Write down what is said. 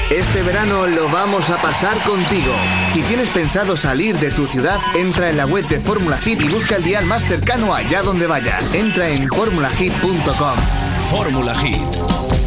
Este verano lo vamos a pasar contigo. Si tienes pensado salir de tu ciudad, entra en la web de Fórmula Hit y busca el dial más cercano allá donde vayas. Entra en formulahit.com. Fórmula Hit.